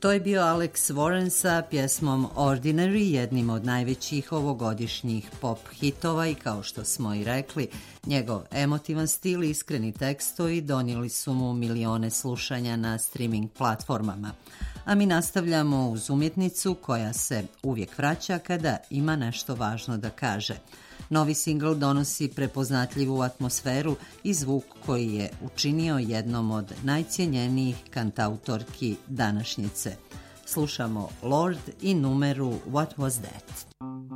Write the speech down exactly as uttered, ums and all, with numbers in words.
To je bio Alex Warren sa pjesmom Ordinary, jednim od najvećih ovogodišnjih pop hitova i kao što smo i rekli, njegov emotivan stil i iskreni tekstovi donijeli su mu milione slušanja na streaming platformama. A mi nastavljamo uz umjetnicu koja se uvijek vraća kada ima nešto važno da kaže. Novi singl donosi prepoznatljivu atmosferu i zvuk koji je učinio jednom od najcjenjenijih kantautorki današnjice. Slušamo Lorde i numeru What Was That?